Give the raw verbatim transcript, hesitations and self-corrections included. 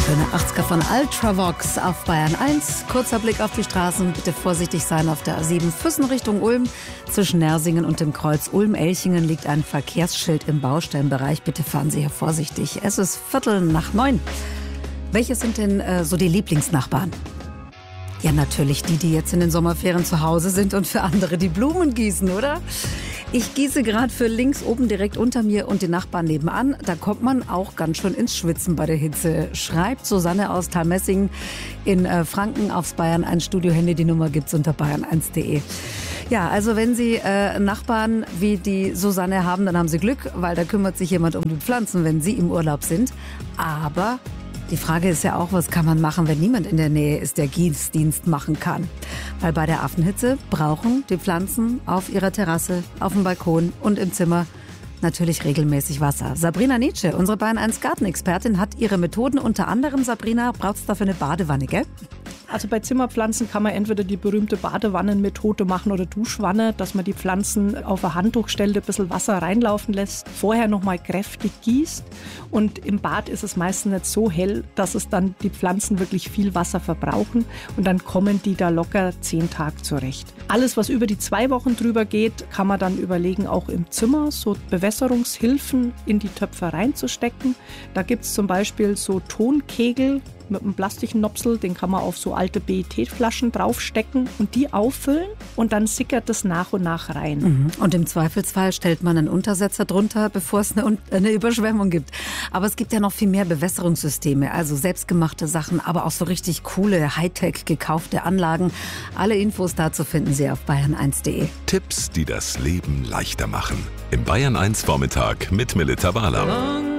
Schöne achtziger von Ultravox auf Bayern eins. Kurzer Blick auf die Straßen. Bitte vorsichtig sein auf der A sieben Füssen Richtung Ulm. Zwischen Nersingen und dem Kreuz Ulm-Elchingen liegt ein Verkehrsschild im Baustellenbereich. Bitte fahren Sie hier vorsichtig. Es ist Viertel nach neun. Welche sind denn äh, so die Lieblingsnachbarn? Ja, natürlich die, die jetzt in den Sommerferien zu Hause sind und für andere die Blumen gießen, oder? Ich gieße gerade für links oben direkt unter mir und den Nachbarn nebenan. Da kommt man auch ganz schön ins Schwitzen bei der Hitze. Schreibt Susanne aus Thalmessingen in äh, Franken aufs Bayern eins Studio-Handy. Die Nummer gibt's unter bayern eins punkt de. Ja, also wenn Sie äh, Nachbarn wie die Susanne haben, dann haben Sie Glück, weil da kümmert sich jemand um die Pflanzen, wenn Sie im Urlaub sind. Aber die Frage ist ja auch, was kann man machen, wenn niemand in der Nähe ist, der Gießdienst machen kann? Weil bei der Affenhitze brauchen die Pflanzen auf ihrer Terrasse, auf dem Balkon und im Zimmer natürlich regelmäßig Wasser. Sabrina Nietzsche, unsere Bayern eins Gartenexpertin, hat ihre Methoden. Unter anderem, Sabrina, braucht es dafür eine Badewanne, gell? Also bei Zimmerpflanzen kann man entweder die berühmte Badewannenmethode machen oder Duschwanne, dass man die Pflanzen auf ein Handtuch stellt, ein bisschen Wasser reinlaufen lässt, vorher nochmal kräftig gießt. Und im Bad ist es meistens nicht so hell, dass es dann die Pflanzen wirklich viel Wasser verbrauchen. Und dann kommen die da locker zehn Tage zurecht. Alles, was über die zwei Wochen drüber geht, kann man dann überlegen, auch im Zimmer so Bewässerungshilfen in die Töpfe reinzustecken. Da gibt es zum Beispiel so Tonkegel mit einem Plastiknopsel, den kann man auf so alte B E T-Flaschen draufstecken und die auffüllen und dann sickert das nach und nach rein. Mhm. Und im Zweifelsfall stellt man einen Untersetzer drunter, bevor es eine, eine Überschwemmung gibt. Aber es gibt ja noch viel mehr Bewässerungssysteme, also selbstgemachte Sachen, aber auch so richtig coole, Hightech gekaufte Anlagen. Alle Infos dazu finden Sie auf bayern eins punkt de. Tipps, die das Leben leichter machen. Im Bayern eins Vormittag mit Melita Wahler.